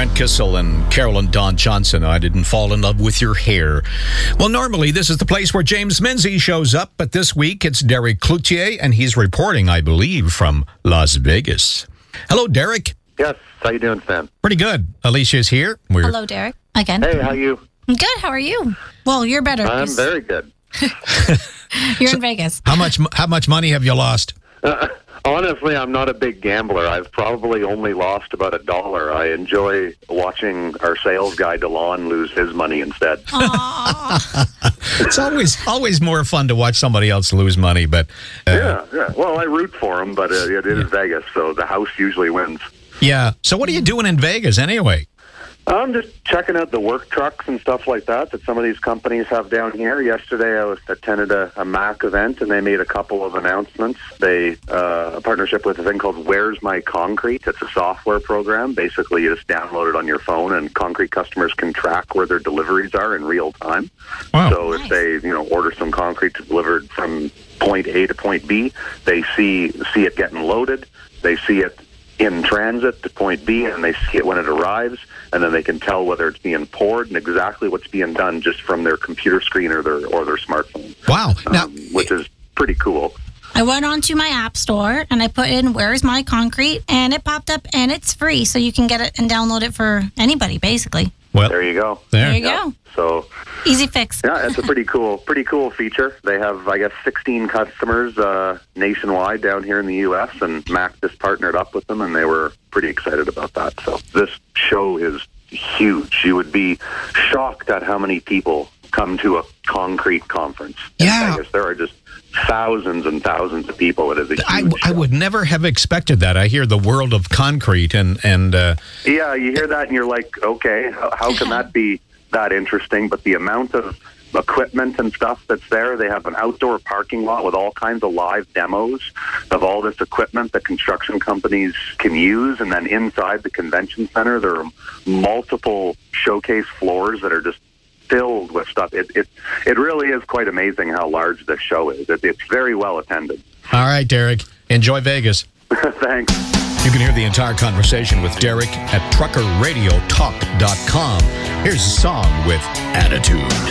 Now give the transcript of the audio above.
Brent Kissel and Carolyn Dawn Johnson. I didn't fall in love with your hair. Well, normally this is the place where James Menzies shows up, but this week it's Derek Cloutier, and he's reporting, I believe, from Las Vegas. Hello, Derek. Yes, how you doing, Sam? Pretty good. Alicia's here. Hello, Derek. Again. Hey, how you? I'm good. How are you? Well, you're better. I'm very good. You're in Vegas. How much money have you lost? Honestly, I'm not a big gambler. I've probably only lost about $1. I enjoy watching our sales guy, DeLon, lose his money instead. It's always more fun to watch somebody else lose money, but... Yeah. Well, I root for him, but it is Vegas, so the house usually wins. Yeah. So what are you doing in Vegas anyway? I'm just checking out the work trucks and stuff like that some of these companies have down here. Yesterday, I attended a Mac event, and they made a couple of announcements. They a partnership with a thing called Where's My Concrete. It's a software program. Basically, you just download it on your phone, and concrete customers can track where their deliveries are in real time. Wow. So if they order some concrete delivered from point A to point B, they see it getting loaded. They see it in transit to point B, and they see it when it arrives, and then they can tell whether it's being poured and exactly what's being done just from their computer screen or their smartphone. Wow. Now, which is pretty cool. I went onto my app store and I put in Where's My Concrete, and it popped up, and it's free, so you can get it and download it for anybody, basically. well, There you go. There you go. So Easy fix. yeah, it's a pretty cool feature. They have, I guess, 16 customers nationwide down here in the U.S., and Mac just partnered up with them, and they were pretty excited about that. So this show is huge. You would be shocked at how many people come to a concrete conference in Yeah. Vegas. There are just thousands and thousands of people. It is a huge I show. would never have expected that. I hear the world of concrete and Yeah, you hear that and you're like, okay, how can that be that interesting? But the amount of equipment and stuff that's there, they have an outdoor parking lot with all kinds of live demos of all this equipment that construction companies can use. And then inside the convention center, there are multiple showcase floors that are just filled with stuff. It really is quite amazing how large this show is. It's very well attended. all right, Derek, enjoy Vegas. Thanks. You can hear the entire conversation with Derek at truckerradiotalk.com. Here's a song with attitude.